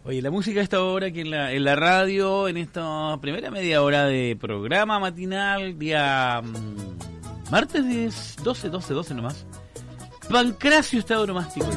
Oye, la música a esta hora aquí en la radio, en esta primera media hora de programa matinal, día martes 12 nomás. Pancracio está oromástico.